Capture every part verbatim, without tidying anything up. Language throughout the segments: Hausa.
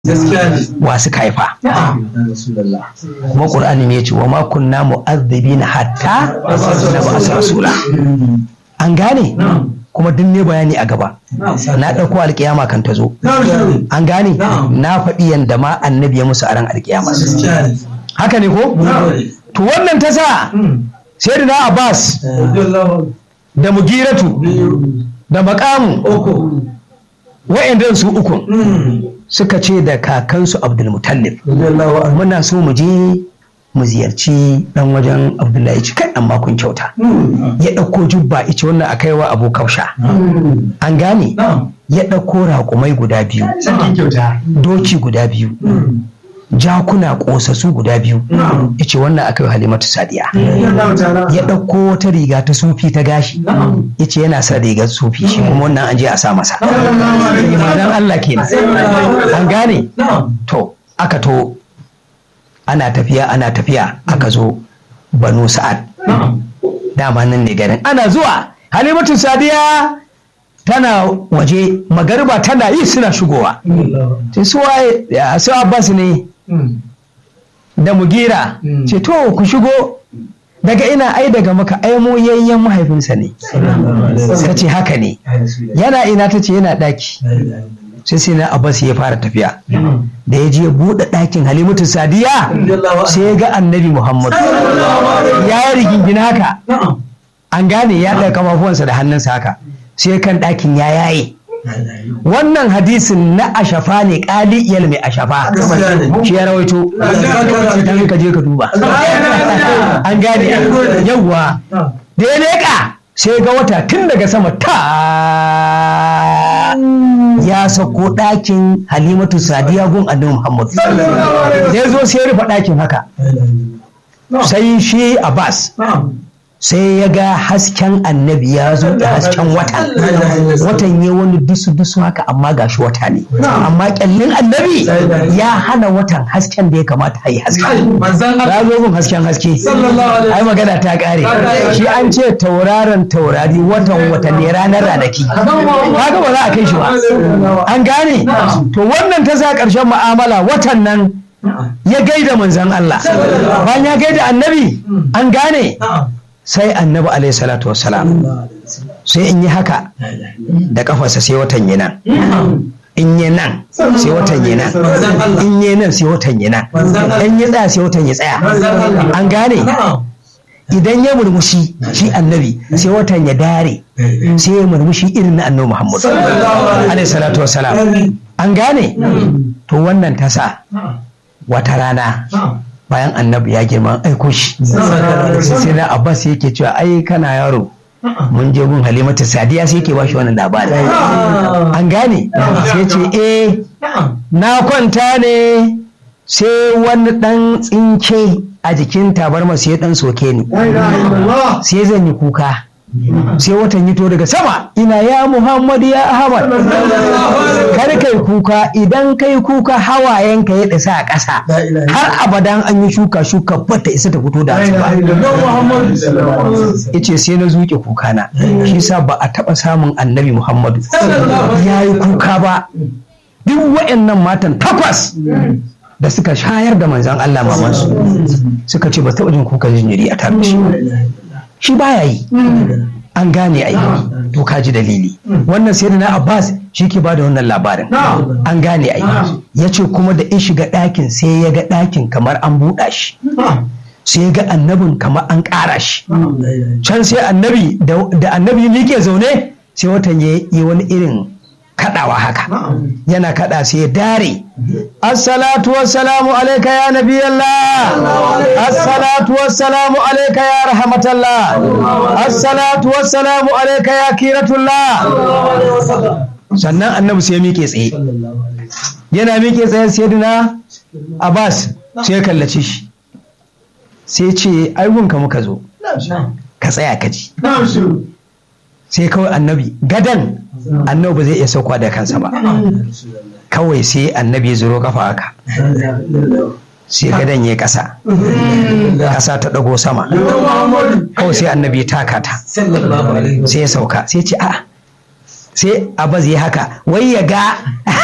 wa suka haifa. Kuma Qur'ani ne ya ce wa ma kunna mu'adhibina hatta nab'atha rasula. An gane? Kuma duk ne bayani a gaba. Na ɗauko alƙiyama kan ta zo. An gane? Na faɗi yanda ma annabi ya musu a ran alƙiyama. Haka ne ko? To wannan ta sa Sayyidina Abbas da Mugiratu da Maqamu wa'andan su uku suka ce da kakansu Abdul Muttalib muna so mu je mu ziyarci dan wajen Abdullahi ci kai amma kun kyauta. Ya ɗauko jubba ice wannan a kaiwa Abu Kausha. An gane? Ya ɗauko raƙumai guda biyu, doki guda biyu, jakuna ƙosasu guda biyu, ice wannan a kaiwa Halimatu Sadiya. Ya ɗauko wata riga ta sufi ta gashi, ice yana sa rigar sufi shi kuma wannan an je a sa masa. Imadan Allah kenan. An gane? To aka to ana tafiya ana tafiya aka zo Banu Sa'ad. Dama nan ne garin. Ana zuwa Halimatu Sadiya tana waje, magariba tana yi suna shigowa. Sai su waye su Abbas ne da Mugira ce to ku shigo daga ina ai daga maka ai mu yayyen mahaifinsa ne. Ta ce haka ne. Yana ina ta ce yana ɗaki. Sai sai na Abbas ya fara tafiya da ya je buɗe ɗakin Halimatu Sadiya sai ya ga Annabi Muhammad ya rigingina haka. An gane ya ɗaga kafafuwansa da hannunsa haka sai kan ɗakin ya yaye. Wannan hadisin na Ashafa ne, ƙali iyal mai Ashafa shi ya rawaito, dan ka je ka duba. An gane yawwa da ya leƙa sai ga wata tun daga sama ta ya sako ɗakin Halimatu Sadiya gun Annabi Muhammad. Da ya zo sai ya rufe ɗakin haka, sai shi Abbas sai ya ga hasken annabi ya zo da hasken wata. Watan ya wani dusu-dusu haka amma ga shi wata ne, amma kyallin annabi ya hana watan hasken da ya kamata a yi haske. Ya zo gun hasken haske, ai magana ta kare. Shi an ce tauraron taurari, watan watanni, ranar ranaki, kaga ba za a kai shi ba. An gane? To wannan ta sa ƙarshen mu'amala watan nan ya gaida manzon Allah, bayan ya gaida annabi. An gane? Sai annabi alaihi salatu wassalam sai in yi haka da kafarsa sai watan yi nan, in yi nan sai watan yi nan, in yi nan sai watan yi nan, in yi tsaya sai watan ya tsaya. An gane? Idan ya murmushi shi annabi sai watan ya dare, sai ya murmushi irin na annabi Muhammad alaihi salatu wassalam. An gane? To wannan ta sa wata rana bayan annabi ya girma aiko shi sai na Abbas yake cewa ai kana yaro mun je gun Halimatu Sadiya, sai yake ba shi wannan labari. An gane? Sai ce eh na kwanta ne sai wani dan tsinke a jikin tabarma sai dan soke ni, sai zan yi kuka, sai watan yito daga sama ina ya Muhammadu ya Ahmad, kar kai kuka, idan kai kuka hawayenka ya dasa a ƙasa har abadan an yi shuka shuka bata isa ta fito da su ba. Yace sai na zuke kuka na, shi sa ba a taɓa samun annabi Muhammadu ya yi kuka ba. Duk waɗannan matan takwas da suka shayar da manzon Allah mamansu suka ce ba taɓa jin kukan jinjiri a tare shi. Shi baya yi. An gane ai, to ka ji dalili. Wannan sai na Abbas shi ke ba da wannan labarin. An gane ai. Ya ce kuma da in shiga ɗakin sai ya ga ɗakin kamar an buɗa shi, sai ya ga annabin kamar an ƙara shi. Can sai annabi da annabi yake zaune sai watan ya yi wani irin kaɗawa haka, yana kaɗa sai ya dare. Assalatu wassalamu alaika ya nabi Allah, assalatu wassalamu alaika ya rahmatallah, assalatu wassalamu alaika ya kiratullah. Sannan annabi sai ya miƙe tsaye, yana miƙe tsaye sayyidina Abbas sai ya kallace shi, sai ce ai gunka muka zo, ka tsaya ka ji. Sai kawai annabi gadan annabi ba zai iya sauka da kansa ba, kawai sai annabi ya zuro kafa haka, sai gadan ya kasa, kasa ta dago sama, kawai sai annabi ya taka ta, sai ya sauka, sai ce a sai Abbas ya haka wai ya ga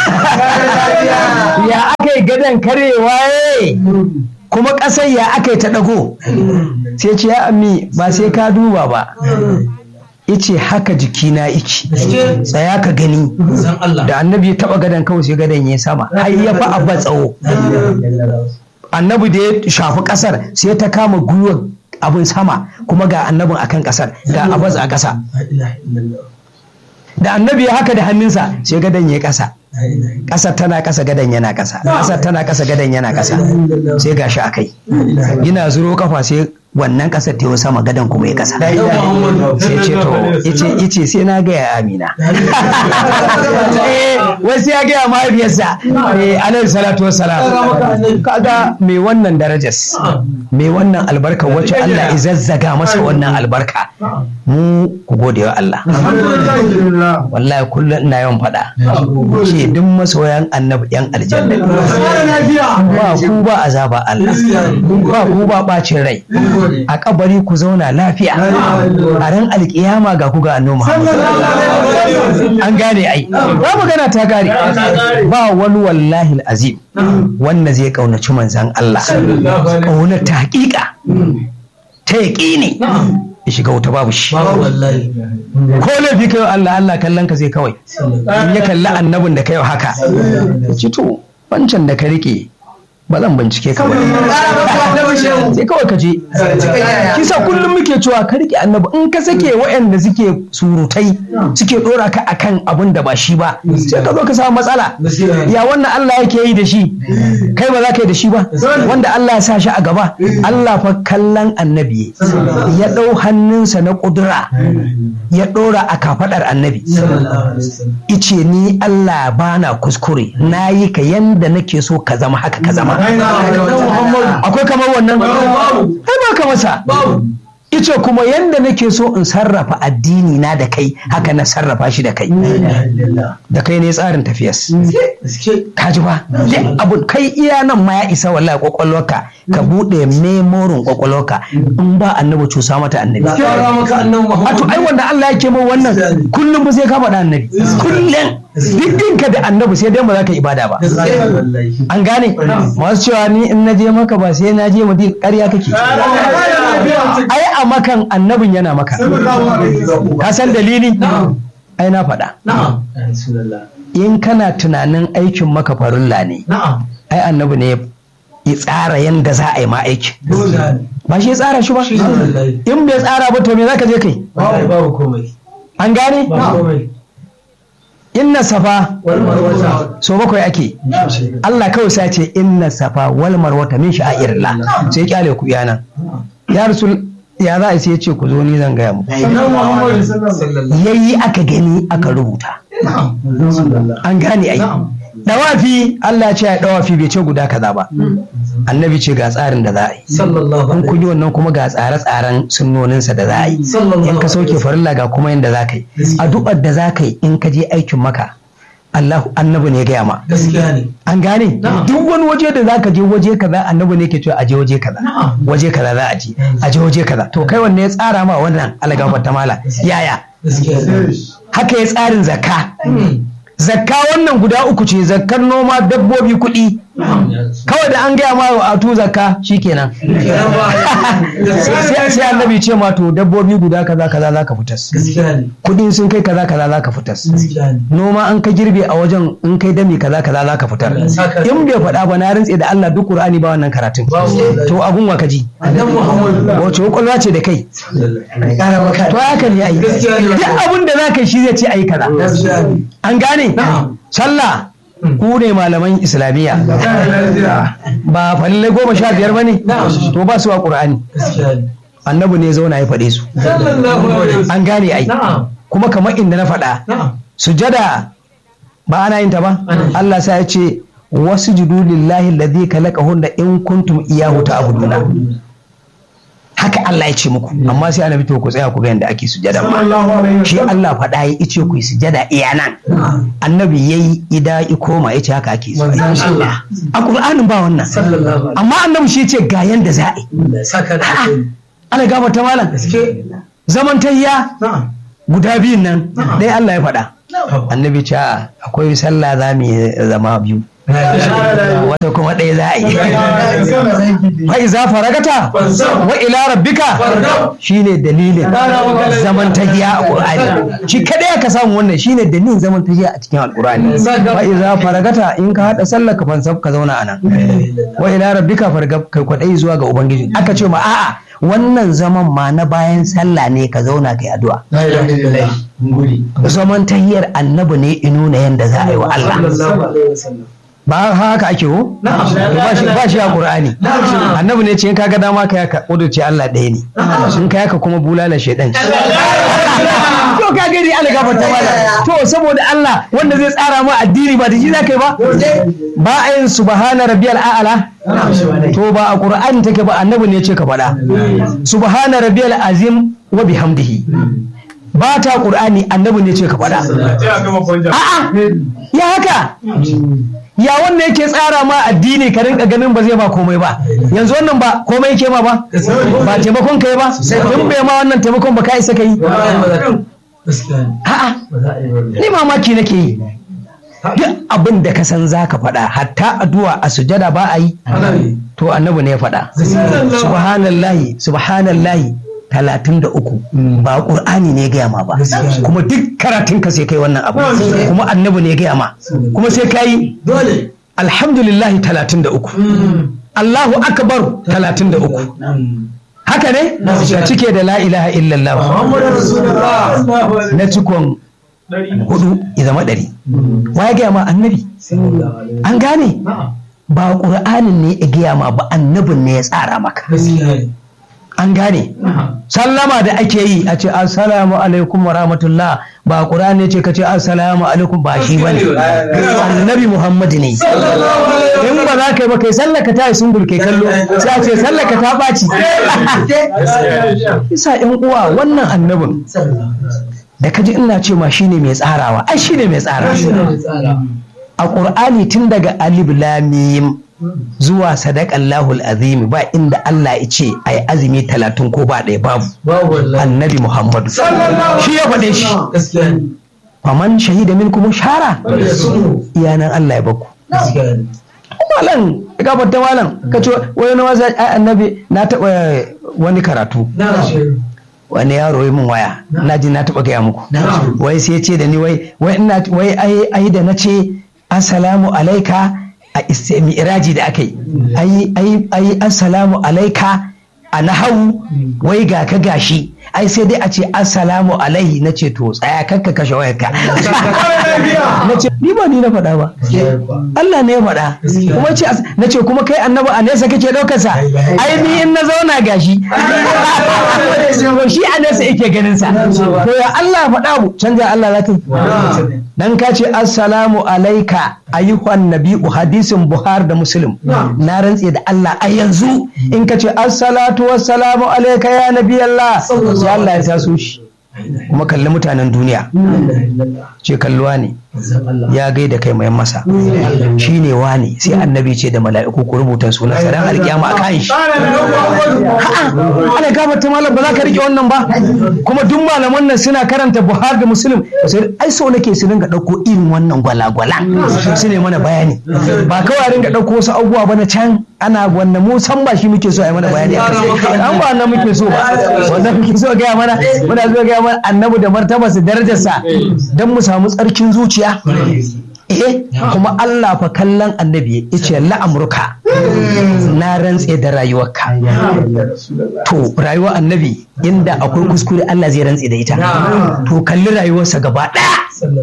ya aka yi gadon karewa kuma ƙasar ya aka yi ta ɗago sai ce ya ammi ba sai ka duba ba ice haka jikina iki tsaya ka gani da annabi ya taɓa gadon kawai sai gadon ya sama har ya fi Abbas tsawo annabi da ya shafi ƙasar sai ta kama gwiwar abin sama kuma ga annabin akan ƙasar ga Abbas a ƙasa da annabi ya haka da hannunsa sai gadon ya ƙasa ƙasar tana ƙasa gadon yana ƙasa ƙasar tana ƙasa gadon yana ƙasa sai gashi a kai yana zuro kafa sai wannan ƙasar ta yi sama gadon kuma ya ƙasa sai ce to ice ice sai na gaya Amina wasu ya gaya mahaifiyarsa alaihi salatu wassalam kaga mai wannan darajas mai wannan albarka wacce Allah ya zazzaga masa wannan albarka mu ku gode wa Allah wallahi kullum ina yawan faɗa ce duk masoyan annabi yan aljanna ba ku ba azaba Allah ba ku ba bacin rai a kabari ku zauna lafiya a ran alkiyama ga ku ga annabi Muhammad an gane ai ba magana ta gare ba wani wallahi azim wanda zai kaunaci manzon Allah kauna ta hakika ta yaqini ya shiga wuta babu shi ko laifi kai Allah Allah kallon ka zai kawai in ya kalli annabin da kai haka ci to wancan da ka rike ba zan bincike ka ba sai kawai ka je kisa kullum muke cewa ka rike annabi in ka sake waɗanda suke surutai suke dora ka akan abin da ba shi ba sai ka zo ka samu matsala ya wannan Allah yake yi da shi kai ba za ka yi da shi ba wanda Allah ya sa shi a gaba Allah fa kallon annabi ya ɗau hannunsa na ƙudura ya ɗora a kafaɗar annabi ice ni Allah bana kuskure na yi ka yanda nake so ka zama haka ka zama akwai kamar wannan ai ba ka masa ice kuma yanda nake so in sarrafa addini na da kai haka na sarrafa shi da kai da kai ne tsarin tafiyas kaji ba abu kai iya nan ma ya isa wallahi kwakwalwarka ka bude memorin kwakwalwarka in ba annabi cusa mata annabi a to ai wanda Allah yake mai wannan kullum ba sai ka faɗa annabi kullum dukkanka da annabi sai dai ba za ka ibada ba an gane masu cewa ni in naje maka ba sai na je madina ƙarya kake ai a makan annabin yana maka ka san dalili ai na faɗa in kana tunanin aikin maka farilla ne ai annabi ne ya tsara yanda za a yi ma aiki ba shi ya tsara shi ba in bai tsara ba to me za ka je kai an gane inna safa so bakwai ake Allah kawai sai ce inna safa wal marwata min sha'irillah sai kyale ku yana ya rasul ya za a sai ce ku zo ni zan gaya muku yayi aka gani aka rubuta an gane ai dawafi Allah ce ya dawafi bai ce guda kaza ba annabi ce ga tsarin da za a yi in kun yi wannan kuma ga tsare-tsaren sunnoninsa da za a yi in ka sauke farilla ga kuma yadda za ka yi addu'ar da za ka yi in ka je aikin maka Allah annabi ne ya gaya ma an gane duk wani waje da za ka je waje kaza annabi ne ke cewa aje waje kaza waje kaza za a je aje waje kaza to kai wanne ya tsara ma wannan algafar ta mala yaya haka ya tsarin zakka zakka wannan guda uku ce zakkar noma dabbobi kuɗi kawai da an gaya ma a tu zakka shikenan sai sai annabi ce ma to dabbobi guda kaza kaza zaka fitas kuɗin sun kai kaza kaza zaka fitas noma an ka girbe a wajen in kai dami kaza kaza zaka fitar in bai faɗa ba na rintse da Allah duk Qur'ani ba wannan karatun to abun wa kaji wace kwakwalwa ce da kai to haka ne ai duk abun da zaka shi zai ce ai kaza an gane sallah ku ne malaman islamiyya ba falilai goma sha biyar ba ne to ba su wa ƙur'ani annabi ne zauna ya faɗe su an gane ai kuma kamar inda na faɗa sujada ba ana yin ta ba Allah sa ya ce wasu judu lillahi alladhi khalaqahunna in kuntum iyyahu ta'buduna haka Allah ya ce muku amma sai annabi to ku tsaya ku ga yanda ake sujada shi Allah faɗa ya ice ku yi sujada iya nan annabi yayi ida i koma yace haka ake sujada a Qur'anin ba wannan amma annabi shi ce ga yanda za a yi ana gaba ta malam zaman tayya guda biyun nan dai Allah ya faɗa annabi ce akwai sallah za mu yi zama biyu wata kuma ɗaya za a yi fa iza faragata wa ila rabbika shine dalilin zaman tahiya a Qur'ani shi kadai aka samu wannan shine dalilin zaman tahiya a cikin Al-Qur'ani fa iza faragata in ka hada sallar ka fansab ka zauna anan wa ila rabbika fargab kai kwadai zuwa ga ubangiji aka ce ma a'a wannan zaman ma na bayan sallah ne ka zauna kai addu'a zaman tahiyar annabi ne inuna yanda za a yi wa Allah ba haka ake ho? ba shi a ƙur'ani annabi ne ce in kaga dama ka yaka ƙudurce Allah ɗaya ne in ka yaka kuma bulala shaidan to ka gani Allah gafarta mana to saboda Allah wanda zai tsara ma addini ba da shi zaka yi ba ba a yin subhana rabbiyal a'la to ba a ƙur'ani take ba annabi ne ce ka faɗa subhana rabbiyal azim wa bihamdihi ba ta ƙur'ani annabi ne ce ka faɗa a'a ya haka ya wanda yake tsara ma addini ka rinka ganin ba zai ba komai ba yanzu wannan ba komai yake ma ba ba taimakon kai ba in bai ma wannan taimakon ba ka isa ka yi a'a ni mamaki nake yi duk abin da ka san za ka faɗa hatta addu'a a sujada ba a yi to annabi ne ya faɗa subhanallahi subhanallahi talatin da uku ba ƙur'ani ne gaya ma ba kuma duk karatun ka sai kai wannan abu kuma annabi ne gaya ma kuma sai ka yi alhamdulillah talatin da uku Allahu akbar talatin da uku haka ne ka cike da la ilaha illallah na cikon hudu ya zama ɗari wa ya gaya ma annabi an gane ba ƙur'anin ne ya gaya ma ba annabin ne ya tsara maka an gane sallama da ake yi a ce assalamu alaikum wa rahmatullah ba ƙur'ani ce ka ce assalamu alaikum ba shi bane annabi muhammad ne in ba za ka yi ba kai sallaka ta yi sungul kai kallo sai a ce sallaka ta ɓaci isa yan uwa wannan annabin da kaji ina ce ma shine mai tsarawa ai shine mai tsara a ƙur'ani tun daga alif lam mim zuwa sadaqallahul azimi ba inda Allah ya ce ai azumi talatin ko ba ɗaya babu annabi Muhammadu shi ya faɗe shi faman shahida minkum shara iyanan Allah ya baku malam gabar ta malam ka ce wani na wasa annabi na taɓa wani karatu wani yaro yi min waya na ji na taɓa gaya muku wai sai ce da ni wai wai ai da na ce assalamu alaika a mi'raji da aka yi ai assalamu alaika a nahawu wai ga ka gashi ai sai dai a ce assalamu alaihi na ce to tsaya kanka kashe wayarka na ce ni ba ni na faɗa ba Allah ne ya faɗa kuma ce na ce kuma kai annabi a nesa kake ɗaukar sa ai ni in na zauna gashi shi a nesa yake ganin sa to ya Allah faɗa mu canja Allah za ka yi dan ka ce assalamu alaika ayyuhan nabi'u hadisin Buhari da Muslim na rantse da Allah a yanzu in ka ce assalatu wassalamu alaika ya nabi Allah sai Allah ya taso shi kuma kalli mutanen duniya ce kalluwa ne ya gaida kai mai masa shi ne wani sai annabi ce da mala'iku ku rubuta sunan sa dan alkiyama a kan shi a'a ana gafarta malam ba za ka rike wannan ba kuma duk malaman nan suna karanta Buhari da Muslim sai ai so nake su dinga dauko irin wannan gwalagwala su ne mana bayani ba kawai ringa dauko wasu abubuwa ba na can ana wannan mu san ba shi muke so a yi mana bayani an ba wannan muke so ba wannan muke so ga mana muna so ga mana annabi da martabarsa darajarsa dan mu samu tsarkin zuciya eh kuma Allah fa kallon annabi ya ce la'amurka na rantse da rayuwarka to rayuwar annabi inda akwai kuskure Allah zai rantse da ita to kalli rayuwarsa gaba daya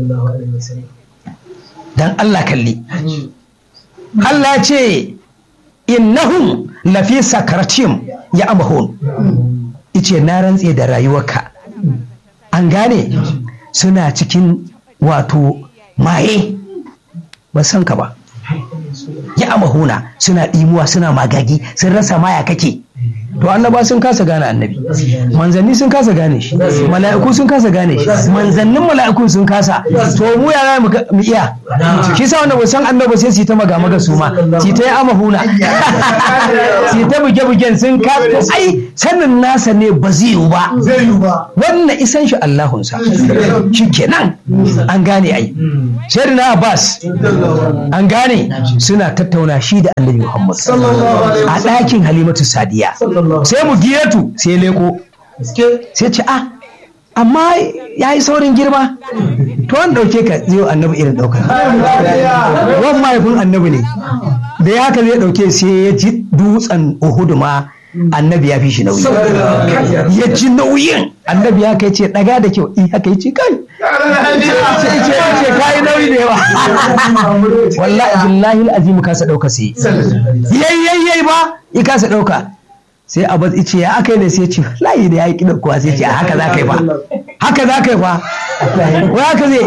dan Allah kalli Allah ce innahum lafi sakaratim ya amahun ice na rantse da rayuwarka an gane suna cikin wato maye ba san ka ba ya amahuna suna ɗimuwa suna magagi sun rasa maya kake to annaba sun kasa gane annabi, manzanni sun kasa gane shi, mala'iku sun kasa gane shi, manzannin mala'ikun sun kasa, to mu yara mu iya shi sa wanda ba san annabi sai su ta maga maga su ma su ta yi amahuna su ta buge bugen sun kasa, ai sanin nasa ne ba zai yiwu ba, wannan isan shi Allahunsa shi kenan an gane ai. sai na Abbas an gane suna tattauna shi da annabi Muhammad a ɗakin Halimatu Sadiya, sai mu giyatu sai leko sai ce a amma ya yi saurin girma, to an ɗauke ka zai annabi irin ɗaukar wani mahaifin annabi ne da ya haka zai ɗauke sai ya ji dutsen Uhudu ma annabi ya fi shi nauyi, ya ji nauyin annabi ya kai ce ɗaga da kyau in haka yi ce kai ce kayi nauyi da yawa wallahi billahi azimu kasa ɗauka sai yayyayyai ba ya kasa ɗauka, sai abu ce ya aka yi ne sai ce layi da ya yi kiɗan kuwa sai ce haka za ka yi ba haka za ka yi ba wa haka zai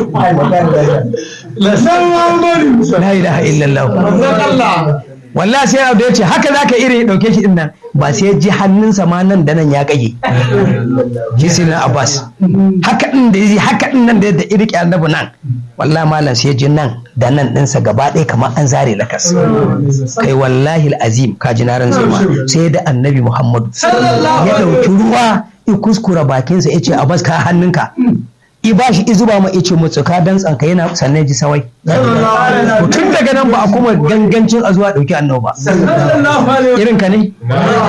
la ilaha illallah wallahi sai abu ya ce haka za ka iri ɗauke shi nan ba sai ji hannunsa ma nan da nan ya kage shi sai na Abbas haka din da yi haka din nan da yadda iri ki annabi nan wallahi malam sai ji nan da nan ɗinsa gaba ɗaya kamar an zare lakas kai wallahi azim ka ji naran zama sai da annabi Muhammadu ya ɗauki ruwa i kuskura bakinsa ya ce Abbas ka hannunka i ba shi izuba ma ice mutsuka dan tsanka yana sannan ji sawai tun daga nan ba a kuma gangancin a zuwa dauki annabi ba irin ka ne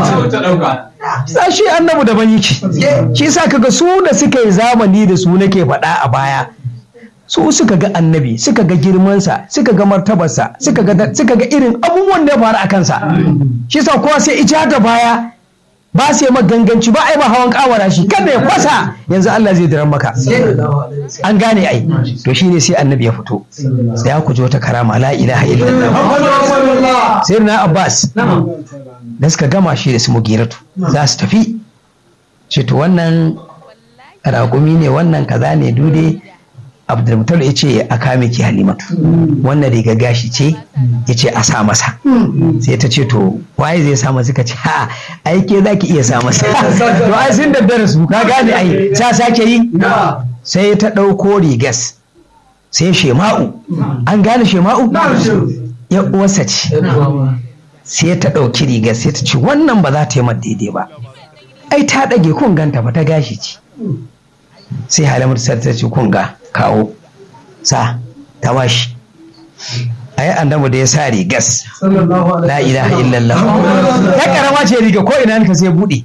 sashi annabi daban yake shi sa kaga su da suka yi zamani da su nake faɗa a baya su suka ga annabi suka ga girmansa suka ga martabarsa suka ga suka ga irin abubuwan da ya faru a kansa shi sa kowa sai ija da baya ba sai maganganci ba ai ba hawan kawara shi kada ya kwasa yanzu Allah zai diran maka an gane ai to shine sai annabi ya fito sai ya kuje wata karama la ilaha illallah sai na Abbas da suka gama shi da su Mugiratu za su tafi ce to wannan ragumi ne wannan kaza ne dude Abdulmutalib ya ce a kame ki Halimatu wannan riga gashi ce ya ce a sa masa sai ta ce to waye zai sa masa, ka ce ha ai ke zaki iya sa masa to ai sun daddare su ka gane ai sa sake yi sai ta ɗauko rigas sai Shema'u an gane Shema'u ya uwarsa ce sai ta ɗauki rigas sai ta ce wannan ba za ta yi mata daidai ba ai ta ɗage kun ganta ba ta gashi ce sai Halimatu sai ta ce kun ga kawo sa ta washi ayi annabi da ya sa rigas la ilaha illallah ta karama ce riga ko ina ka sai bude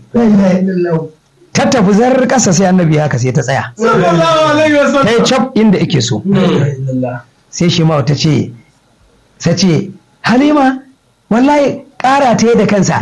ta tafi zarar kasa sai annabi haka sai ta tsaya ta yi cap inda ake so sai shi ma ta ce ta ce Halima wallahi kara ta yi da kansa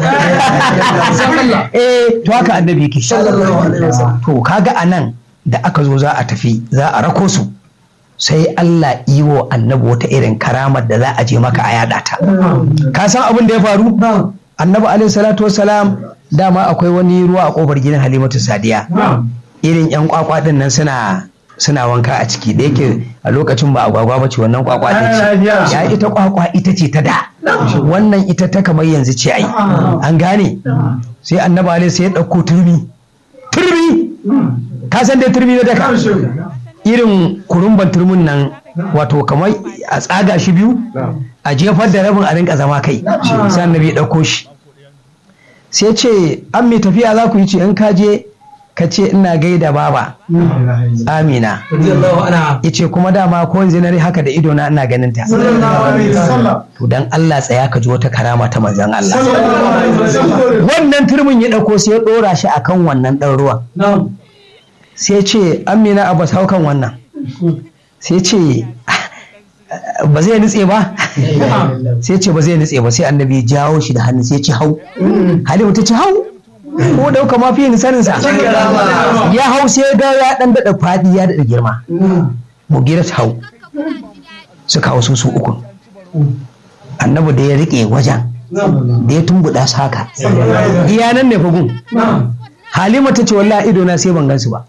eh to haka annabi yake to kaga anan da aka zo za a tafi za a rako su sai Allah iwo annabi wata irin karamar da za a je maka a yada ta ka san abin da ya faru annabi alaihi salatu wassalam dama akwai wani ruwa a kofar gidan Halimatu Sadiya irin yan kwakwa din nan suna suna wanka a ciki da yake a lokacin ba agwagwa ba ce wannan kwakwa din ce ya ita kwakwa ita ce ta da wannan ita ta kamar yanzu ce ai an gane sai annabi alaihi sai ya dauko turmi turmi ka san dai turmi na daka irin kurumban turmin nan wato kamar a tsaga shi biyu a jefar da rabin a rinka zama kai sai annabi ya dauko shi sai ce an mai tafiya za ku yi ce in ka je ka ce ina gaida baba Amina ya ce kuma dama ko zinari haka da idona ina ganin ta to dan Allah tsaya ka ji wata karama ta manzon Allah wannan turmin ya dauko sai ya dora shi akan wannan dan ruwan sai ce Amina Abbas hau kan wannan sai ce ba zai nutse ba sai ce ba zai nutse ba sai annabi ya jawo shi da hannu sai ce hau Halima ta ce hau ko dauka ma fi sanin sa ya hau sai ga ya dan dada fadi ya dada girma Mugira ta hau suka hau su su uku annabi da ya rike wajen da ya tumbuda saka iya nan ne fagun Halima ta ce wallahi ido na sai ban gansu ba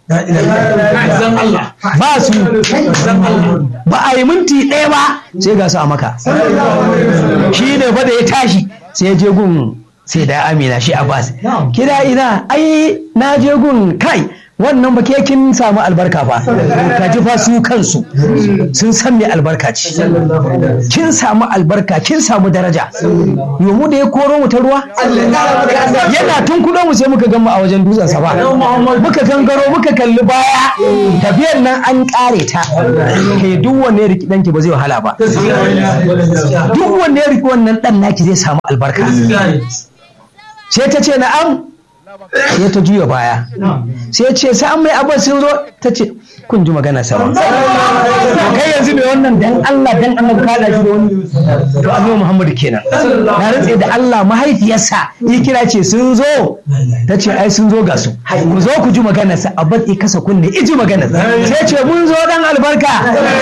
ba su ba a yi minti ɗaya ba sai ga su a maka shi ne fa da ya tashi sai ya je gun sai da Amina shi Abbas kina ina ai na je gun kai wannan ba ke kin samu albarka fa ka ji fa su kansu sun san me albarka ce kin samu albarka kin samu daraja yomu da ya koro mu ta ruwa yana tun kudo mu sai muka gan mu a wajen dutsen sa ba muka gangaro muka kalli baya tafiyar nan an kare ta kai duk wanne riki danki ba zai wahala ba duk wanne riki wannan dan naki zai samu albarka sai ta ce na'am sai ta juya baya sai ce sai an mai abin sun zo ta ce kun ji magana sama kai yanzu mai wannan dan Allah dan Allah ka da shi da wani to Annabi Muhammad kenan na rantse da Allah mahaifiyarsa yi kira ce sun zo ta ce ai sun zo ga su ku zo ku ji maganar sa abin ya kasa kunne iji maganar sai ce mun zo dan albarka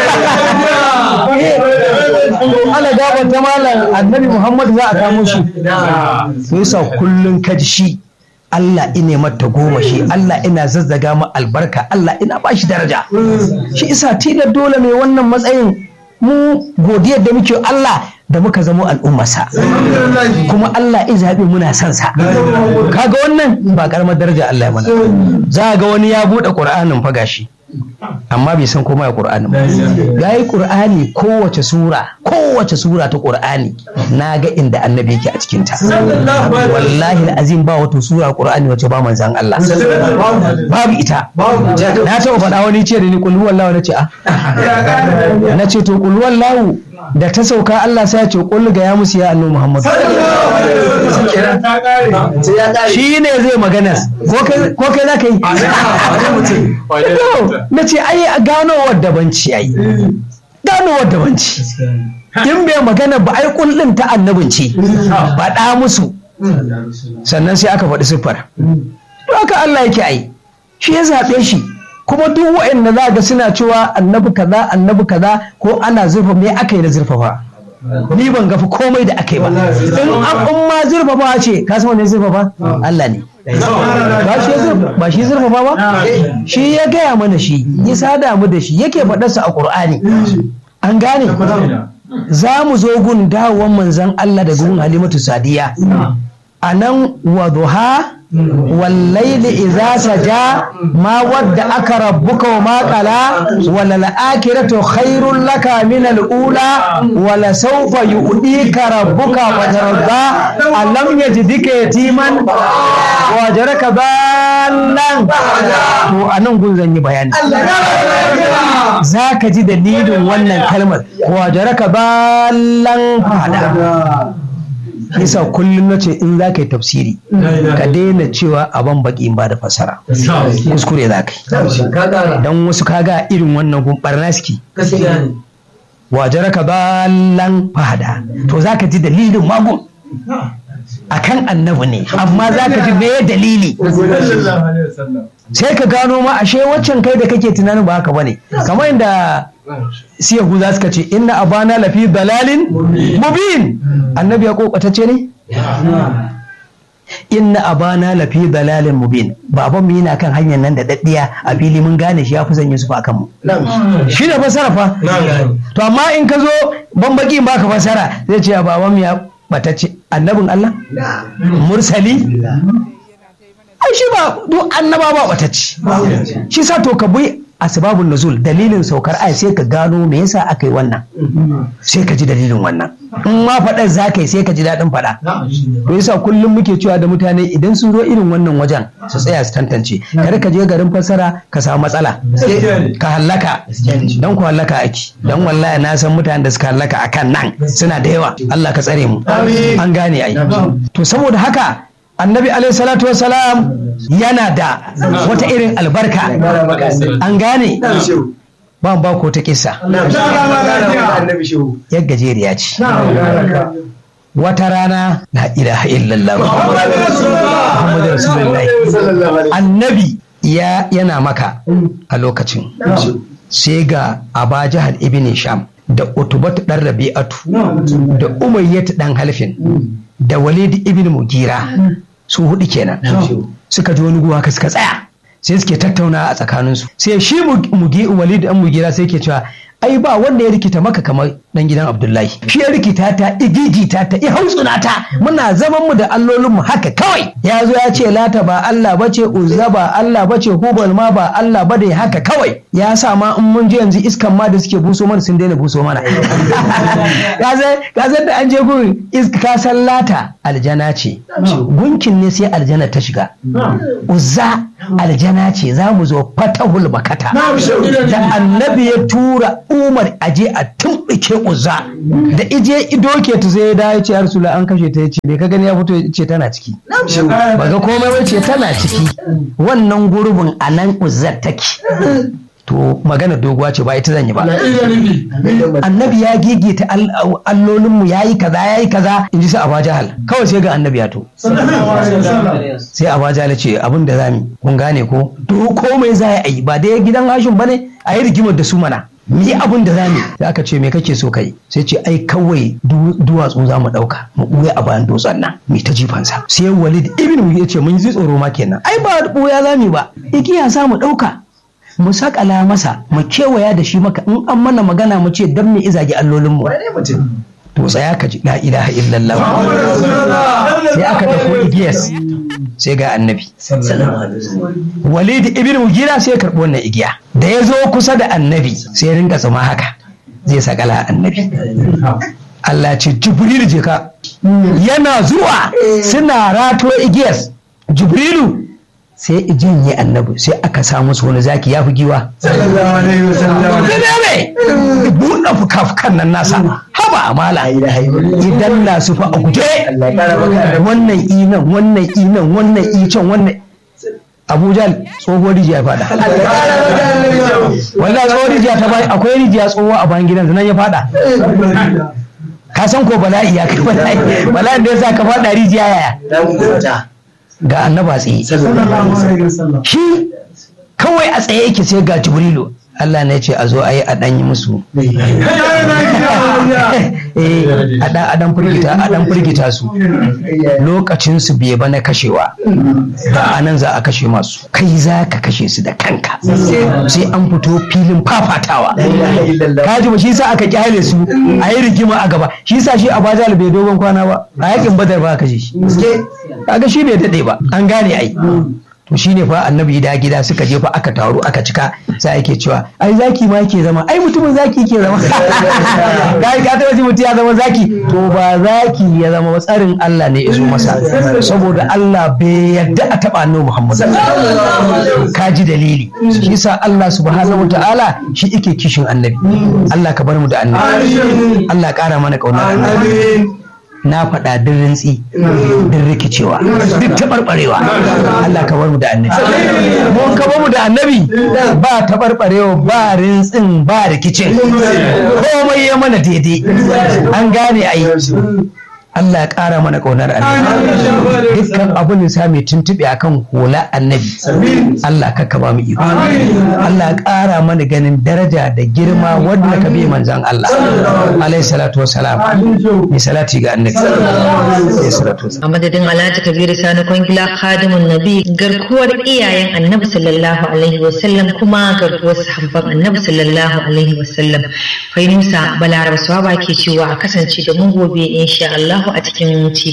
Allah gaban ta malam Annabi Muhammad za a kamo shi sai sa kullun kaji shi Allah ina mata goma shi Allah ina zazzaga ma albarka Allah ina ba shi daraja shi isa tilar dole mai wannan matsayin mu godiyar da muke Allah da muka zamo al'ummarsa kuma Allah ya zaɓe muna son sa kaga wannan ba karamar daraja Allah ya mana za ga wani ya buɗe Qur'anin fa gashi amma bai san komai a Qur'ani ba yayi Qur'ani kowace sura kowace sura ta Qur'ani na ga inda annabi yake a cikin ta wallahi azim ba wata sura Qur'ani wace ba manzan Allah babu ita na taɓa faɗa wani ce da ni qul huwallahu nace a nace to qul huwallahu da ta sauka Allah sai ya ce qul ga ya musu ya annabi Muhammad shi ne zai magana ko kai za ka yi na ce ai ganowar dabanci ai ganowar dabanci in bai magana ba ai kullum ta annabinci faɗa musu sannan sai aka faɗi siffar to haka Allah yake ai shi ya zaɓe shi kuma duk waɗanda za ga suna cewa annabi kaza annabi kaza ko ana zurfa me aka yi na zurfafa ni ban gafi komai da aka yi ba in an ma zurfafa ce ka san wanne zurfafa Allah ne ba shi zurfafa ba shi ya gaya mana shi ya sada mu da shi yake faɗarsa a Qur'ani an gane za mu zo gun dawon manzan Allah da gun Halimatu Sadiya a nan waduha wallaili idza saja ma wadda aka rabbuka wa ma qala wala al-akhiratu khairul laka min al-ula wala sawfa yu'tika rabbuka wa tarda alam yajidika yatiman wa jaraka ballan to anan gun zan yi bayani zaka ji dalilin wannan kalmar wa jaraka ballan fada yasa kullum na ce in za ka yi tafsiri ka daina cewa abin baki ba da fasara kuskure za ka yi don wasu kaga irin wannan gumbar naski wajara ka balan fahada to za ka ji dalilin magun akan annabi ne amma za ka ji meye dalili sai ka gano ma ashe waccan kai da kake tunanin ba haka bane kamar inda siya guza suka ce inna abana lafi dalalin mubin annabi ya kokatacce ne inna abana lafi dalalin mubin baban mu yana kan hanyar nan da daddiya a fili mun gane shi ya fi sanya su fa akan mu shi da fasara fa to amma in ka zo ban baki in baka fasara zai ce baban mu ya batacce annabin Allah mursali ai shi ba duk annaba ba batacce shi sa to ka bi asbabun nuzul dalilin saukar ai sai ka gano me yasa aka yi wannan sai ka ji dalilin wannan in ma faɗar za ka yi sai ka ji daɗin faɗa to yasa kullum muke cewa da mutane idan sun zo irin wannan wajen su tsaya su tantance kar ka je garin fassara ka samu matsala ka hallaka dan ku hallaka ake dan wallahi na san mutanen da suka hallaka akan nan suna da yawa Allah ka tsare mu an gane ai to saboda haka annabi alaihi salatu wasalam yana da wata irin albarka an gane ba ba ko ta kisa yar gajeriya ce wata rana la ilaha illallah muhammadu rasulullahi annabi ya yana maka a lokacin sai ga aba jahal ibn sham da utubatu dan rabi'atu da umayyatu dan halfin da walid ibn mugira su hudu kenan suka ji wani guwa ka suka tsaya sai suke tattauna a tsakaninsu sai shi mugi walid an mugira sai ke cewa ai ba wanda ya rikita maka kamar dan gidan Abdullahi shi ya rikita ta igigita ta ya hautsuna ta muna zaman mu da allolin mu haka kawai ya zo ya ce lata ba Allah bace uzza ba Allah bace hubal ma ba Allah ba dai haka kawai ya sa ma in mun je yanzu iskan ma da suke buso mana sun daina buso mana ka san da an je gun iska ka san lata aljana ce gunkin ne sai aljana ta shiga uzza aljana ce za mu zo fatahul bakata da annabi ya tura umar aje a tumɓuke uzza da ije idoke ta sai ya dawo ya ce ya rasula an kashe ta ya ce me ka gani ya fito ya ce tana ciki ba ga komai ba ce tana ciki wannan gurbin a nan uzzar take to magana doguwa ce ba ita zan yi ba annabi ya gigita allolinmu ya yi kaza ya yi kaza in ji sai Abu Jahal kawai sai ga annabi ya to sai Abu Jahal ce abin da zami kun gane ko to komai za a yi ba dai gidan Hashim bane a yi rigimar da su mana mi abin da zami sai aka ce me kake so kai sai ce ai kawai duwatsu za mu dauka mu buya a bayan dutsen nan mi ta jifansa sai Walid ibn ya ce mun ji tsoro ma kenan ai ba buya zami ba igiya za mu dauka mu sakala masa mu kewaya da shi maka in an mana magana mu ce dan me izagi allolinmu to tsaya ka ji la ilaha illallah sai aka dauko igiyas sai ga annabi Walid ibn Mughira sai ya karbo wannan igiya da ya zo kusa da annabi sai ya ringa zama haka zai sakala annabi Allah ce Jibril je ka yana zuwa suna rato igiyas Jibrilu sai ijin yi annabi sai aka samu su wani zaki ya fi giwa sallallahu alaihi wasallam ne buɗe fukafukan nan nasa haba amala idan na su fa a guje wannan inan wannan inan wannan icen wannan Abuja tsohuwar rijiya fada wallahi tsohuwar rijiya ta bai akwai rijiya tsohuwa a bayan gidan nan ya fada ka san ko bala'i ya kai bala'i bala'in da yasa ka fada rijiya yaya ga annaba tsaye shi kawai a tsaye yake sai ga Jibrilu Allah ne ce a zo a yi a ɗanyi musu a ɗan firgita a ɗan firgita su lokacin su bai ba na kashewa da anan za a kashe masu kai za ka kashe su da kanka sai an fito filin fafatawa kaji ba shi sa aka kyale su a yi rigima a gaba shi sa shi a bajal bai dogon kwana ba a yakin badar ba kashe shi kaga shi bai daɗe ba an gane ai to shine fa annabi da gida suka je fa aka taru aka cika sai yake cewa ai zaki ma yake zama ai mutumin zaki yake zama kai ka taba ji mutum ya zama zaki to ba zaki ya zama tsarin Allah ne ya zo masa saboda Allah bai yarda a taba annabi Muhammad ka ji dalili shi yasa Allah subhanahu wataala shi yake kishin annabi Allah ka bar mu da annabi Allah kara mana kauna annabi na faɗa din rintsi din rikicewa duk taɓarɓarewa Allah ka bar mu da annabi mun ka bar mu da annabi ba taɓarɓarewa ba rintsin ba rikicin komai ya mana daidai an gane ai Allah ya ƙara mana ƙaunar annabi dukkan abin da sa mai tuntuɓe akan hula annabi Allah ka ba mu iko Allah ya ƙara mana ganin daraja da girma wanda ka bi manzon Allah alaihi salatu wassalam mai salati ga annabi alaihi salatu wassalam a madadin Alhaji Kabiru Sani Kwangila khadimun nabi garkuwar iyayen annabi sallallahu alaihi wasallam kuma garkuwar sahabban annabi sallallahu alaihi wasallam Fainusa Balaraba Swaba ke cewa a kasance da mu gobe insha Allah a cikin